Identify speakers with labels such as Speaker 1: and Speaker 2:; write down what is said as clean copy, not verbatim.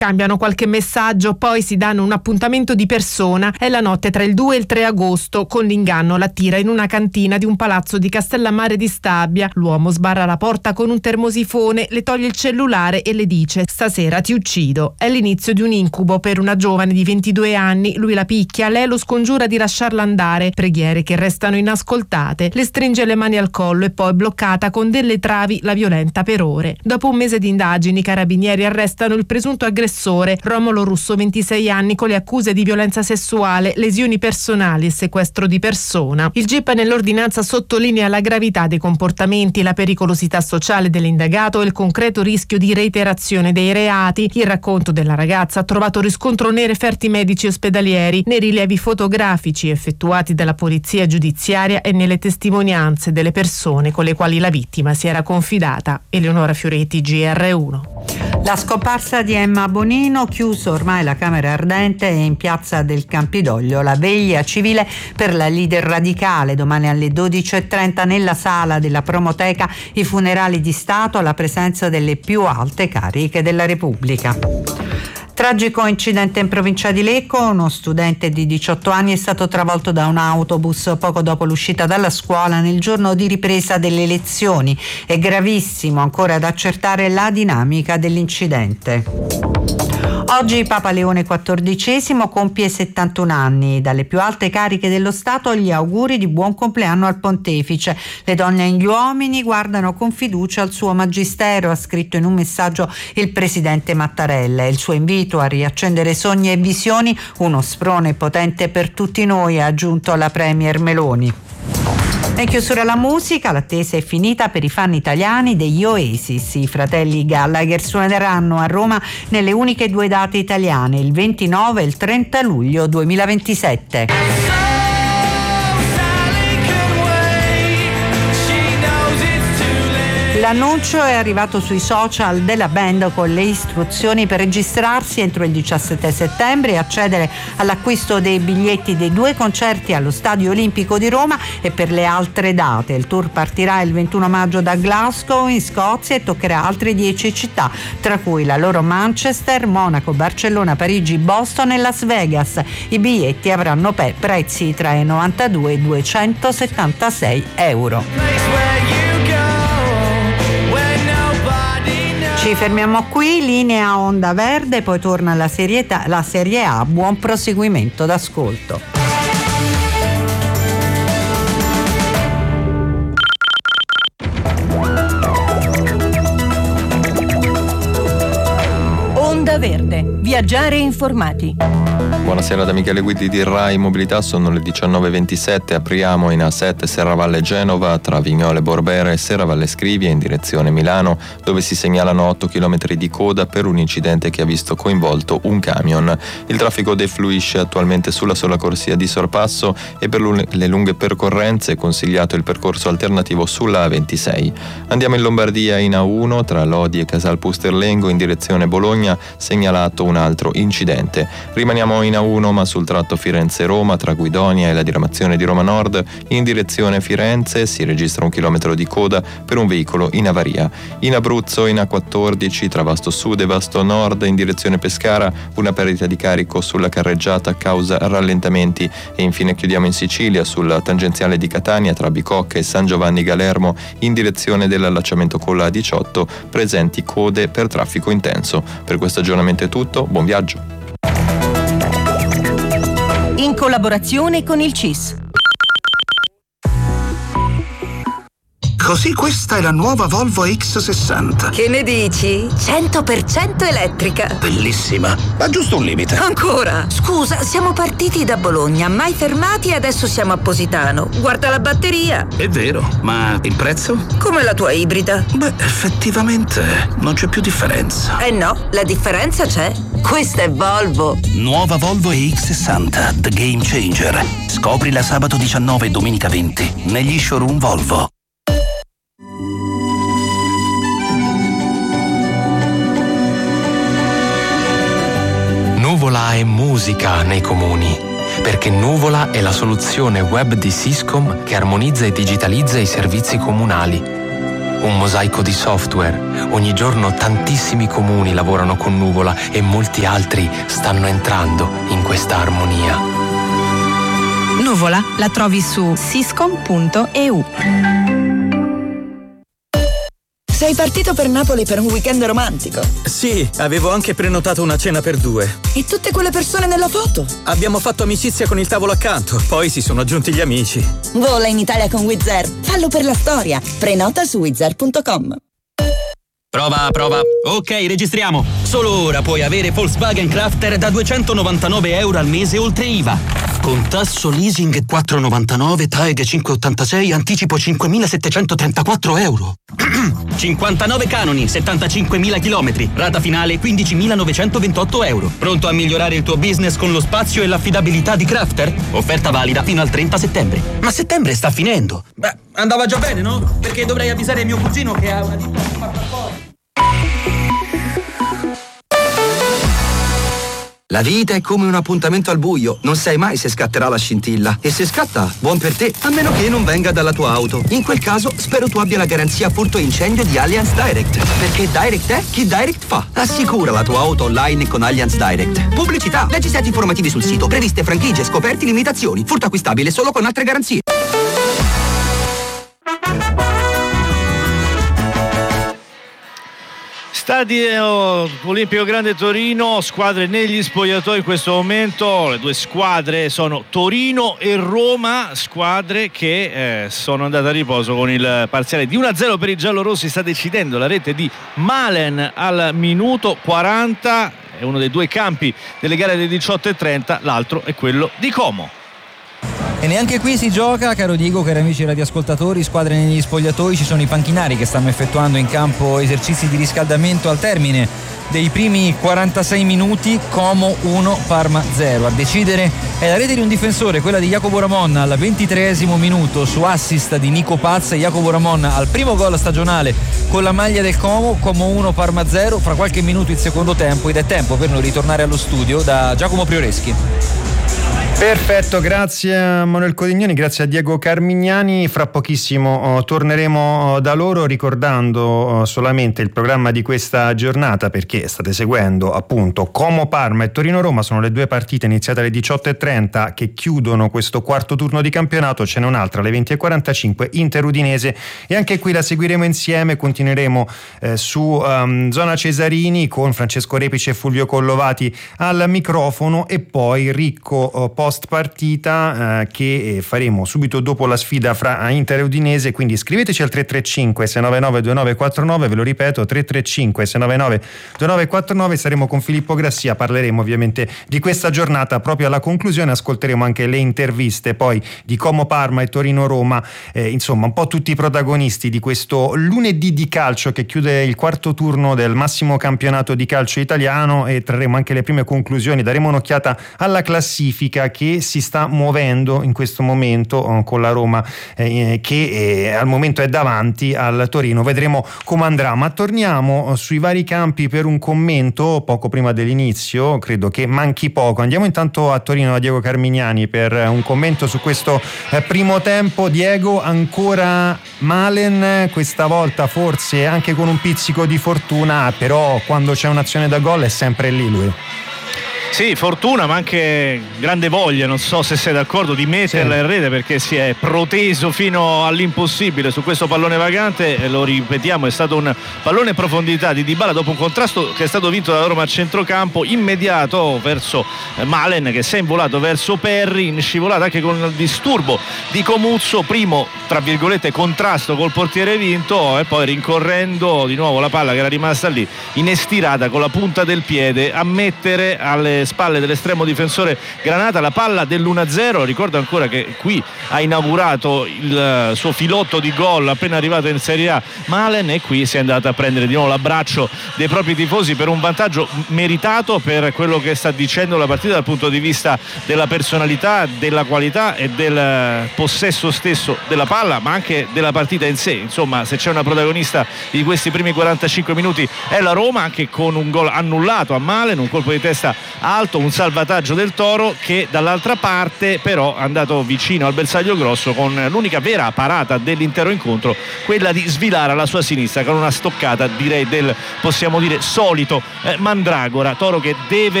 Speaker 1: Cambiano qualche messaggio, poi si danno un appuntamento di persona. È la notte tra il 2 e il 3 agosto. Con l'inganno l'attira in una cantina di un palazzo di Castellammare di Stabia. L'uomo sbarra la porta con un termosifone, le toglie il cellulare e le dice: stasera ti uccido. È l'inizio di un incubo per una giovane di 22 anni. Lui la picchia, lei lo scongiura di lasciarla andare. Preghiere che restano inascoltate. Le stringe le mani al collo e poi, bloccata con delle travi, la violenta per ore. Dopo un mese di indagini, i carabinieri arrestano il presunto aggressore Romolo Russo, 26 anni, con le accuse di violenza sessuale, lesioni personali e sequestro di persona. Il GIP nell'ordinanza sottolinea la gravità dei comportamenti, la pericolosità sociale dell'indagato e il concreto rischio di reiterazione dei reati. Il racconto della ragazza ha trovato riscontro nei referti medici ospedalieri, nei rilievi fotografici effettuati dalla polizia giudiziaria e nelle testimonianze delle persone con le quali la vittima si era confidata. Eleonora Fioretti, GR1.
Speaker 2: La scomparsa di Emma Bonino, chiuso ormai la Camera Ardente, e in piazza del Campidoglio la veglia civile per la leader radicale. Domani alle 12:30 nella sala della Promoteca i funerali di Stato alla presenza delle più alte cariche della Repubblica. Tragico incidente in provincia di Lecco. Uno studente di 18 anni è stato travolto da un autobus poco dopo l'uscita dalla scuola nel giorno di ripresa delle lezioni. È gravissimo, ancora da accertare la dinamica dell'incidente. Oggi Papa Leone XIV compie 71 anni. Dalle più alte cariche dello Stato gli auguri di buon compleanno al pontefice. Le donne e gli uomini guardano con fiducia al suo magistero, ha scritto in un messaggio il presidente Mattarella. Il suo invito a riaccendere sogni e visioni, uno sprone potente per tutti noi, ha aggiunto la premier Meloni. In chiusura la musica, l'attesa è finita per i fan italiani degli Oasis. I fratelli Gallagher suoneranno a Roma nelle uniche due date italiane, il 29 e il 30 luglio 2027. L'annuncio è arrivato sui social della band con le istruzioni per registrarsi entro il 17 settembre e accedere all'acquisto dei biglietti dei due concerti allo Stadio Olimpico di Roma e per le altre date. Il tour partirà il 21 maggio da Glasgow in Scozia e toccherà altre 10 città, tra cui la loro Manchester, Monaco, Barcellona, Parigi, Boston e Las Vegas. I biglietti avranno prezzi tra i 92 e i 276 euro. Ci fermiamo qui, linea Onda Verde, poi torna la Serie A. Buon proseguimento d'ascolto.
Speaker 3: Onda Verde, viaggiare informati.
Speaker 4: Buonasera da Michele Guidi di Rai Mobilità, sono le 19:27, apriamo in A7 Serravalle Genova tra Vignole Borbera e Serravalle Scrivia in direzione Milano, dove si segnalano 8 km di coda per un incidente che ha visto coinvolto un camion. Il traffico defluisce attualmente sulla sola corsia di sorpasso e per le lunghe percorrenze è consigliato il percorso alternativo sulla A26. Andiamo in Lombardia in A1 tra Lodi e Casal Pusterlengo in direzione Bologna, segnalato un altro incidente. Rimaniamo in A1 ma sul tratto Firenze-Roma tra Guidonia e la diramazione di Roma Nord in direzione Firenze si registra 1 chilometro di coda per un veicolo in avaria. In Abruzzo in A14 tra Vasto Sud e Vasto Nord in direzione Pescara una perdita di carico sulla carreggiata causa rallentamenti e infine chiudiamo in Sicilia sulla tangenziale di Catania tra Bicocca e San Giovanni Galermo in direzione dell'allacciamento con la A18 presenti code per traffico intenso. Per questo aggiornamento è tutto, buon viaggio.
Speaker 3: In collaborazione con il CIS.
Speaker 5: Così questa è la nuova Volvo X60.
Speaker 6: Che ne dici? 100% elettrica.
Speaker 5: Bellissima, ma giusto un limite.
Speaker 6: Ancora? Scusa, siamo partiti da Bologna, mai fermati e adesso siamo a Positano. Guarda la batteria.
Speaker 5: È vero, ma il prezzo?
Speaker 6: Come la tua ibrida.
Speaker 5: Beh, effettivamente non c'è più differenza.
Speaker 6: Eh no, la differenza c'è. Questa è Volvo.
Speaker 5: Nuova Volvo EX60, The Game Changer. Scoprila sabato 19 e domenica 20 negli showroom Volvo.
Speaker 7: Nuvola è musica nei comuni, perché Nuvola è la soluzione web di Siscom che armonizza e digitalizza i servizi comunali. un mosaico di software. Ogni giorno tantissimi comuni lavorano con Nuvola e molti altri stanno entrando in questa armonia.
Speaker 8: Nuvola la trovi su siscom.eu.
Speaker 9: Sei partito per Napoli per un weekend romantico?
Speaker 10: Sì, avevo anche prenotato una cena per 2.
Speaker 9: E tutte quelle persone nella foto?
Speaker 10: Abbiamo fatto amicizia con il tavolo accanto, poi si sono aggiunti gli amici.
Speaker 9: Vola in Italia con Wizz Air. Fallo per la storia. Prenota su wizzair.com.
Speaker 11: Prova. Ok, registriamo. Solo ora puoi avere Volkswagen Crafter da €299 al mese oltre IVA. Con tasso leasing 4,99, TAEG 5,86, anticipo €5.734. 59 canoni, 75.000 chilometri, rata finale €15.928. Pronto a migliorare il tuo business con lo spazio e l'affidabilità di Crafter? Offerta valida fino al 30 settembre. Ma settembre sta finendo. Beh, andava già bene, no? Perché dovrei avvisare mio cugino che ha una ditta di portafoglio.
Speaker 12: La vita è come un appuntamento al buio, non sai mai se scatterà la scintilla. E se scatta, buon per te, a meno che non venga dalla tua auto. In quel caso, spero tu abbia la garanzia furto e incendio di Allianz Direct. Perché Direct è chi Direct fa. Assicura la tua auto online con Allianz Direct. Pubblicità, leggi set informativi sul sito, previste franchigie, scoperti, limitazioni. Furto acquistabile solo con altre garanzie.
Speaker 13: Stadio Olimpico Grande Torino, squadre negli spogliatoi in questo momento. Le due squadre sono Torino e Roma, squadre che sono andate a riposo con il parziale di 1-0 per i giallorossi. Sta decidendo la rete di Malen al minuto 40, è uno dei due campi delle gare delle 18:30, l'altro è quello di Como.
Speaker 14: E neanche qui si gioca, caro Diego, cari amici radioascoltatori, squadre negli spogliatoi, ci sono i panchinari che stanno effettuando in campo esercizi di riscaldamento al termine dei primi 46 minuti. Como 1, Parma 0. A decidere è la rete di un difensore, quella di Jacopo Ramon al 23esimo minuto su assist di Nico Paz. Jacopo Ramon al primo gol stagionale con la maglia del Como. Como 1, Parma 0. Fra qualche minuto il secondo tempo ed è tempo per noi ritornare allo studio da Giacomo Prioreschi.
Speaker 15: Perfetto, grazie a Manuel Codignoni, grazie a Diego Carmignani. Fra pochissimo torneremo da loro, ricordando solamente il programma di questa giornata, perché state seguendo appunto Como Parma e Torino Roma. Sono le due partite iniziate alle 18:30 che chiudono questo quarto turno di campionato. Ce n'è un'altra alle 20:45, Inter Udinese, e anche qui la seguiremo insieme. Continueremo su Zona Cesarini con Francesco Repice e Fulvio Collovati al microfono, e poi ricco post partita che faremo subito dopo la sfida fra Inter e Udinese. Quindi scriveteci al 335 699 2949, ve lo ripeto, 335 699 2949. Saremo con Filippo Grassia, parleremo ovviamente di questa giornata. Proprio alla conclusione ascolteremo anche le interviste poi di Como Parma e Torino Roma, insomma un po' tutti i protagonisti di questo lunedì di calcio che chiude il quarto turno del massimo campionato di calcio italiano, e trarremo anche le prime conclusioni. Daremo un'occhiata alla classifica che si sta muovendo in questo momento con la Roma che al momento è davanti al Torino. Vedremo come andrà, ma torniamo sui vari campi per un commento poco prima dell'inizio. Credo che manchi poco. Andiamo intanto a Torino da Diego Carmignani per un commento su questo primo tempo. Diego, ancora Malen, questa volta forse anche con un pizzico di fortuna, però quando c'è un'azione da gol è sempre lì lui.
Speaker 13: Sì, fortuna, ma anche grande voglia, non so se sei d'accordo, di metterla in rete, perché si è proteso fino all'impossibile su questo pallone vagante. E lo ripetiamo, è stato un pallone in profondità di Dybala dopo un contrasto che è stato vinto dalla Roma a centrocampo, immediato verso Malen, che si è involato verso Perry, in scivolata anche con il disturbo di Comuzzo. Primo, tra virgolette, contrasto col portiere vinto, e poi rincorrendo di nuovo la palla che era rimasta lì inestirata con la punta del piede a mettere alle spalle dell'estremo difensore Granata la palla dell'1-0. Ricordo ancora che qui ha inaugurato il suo filotto di gol appena arrivato in Serie A Malen, e qui si è andato a prendere di nuovo l'abbraccio dei propri tifosi per un vantaggio meritato per quello che sta dicendo la partita dal punto di vista della personalità, della qualità e del possesso stesso della palla, ma anche della partita in sé. Insomma, se c'è una protagonista di questi primi 45 minuti è la Roma, anche con un gol annullato a Malen, un colpo di testa alto, un salvataggio del Toro che dall'altra parte però è andato vicino al bersaglio grosso con l'unica vera parata dell'intero incontro, quella di svilare alla sua sinistra con una stoccata, direi del, possiamo dire, solito Mandragora. Toro che deve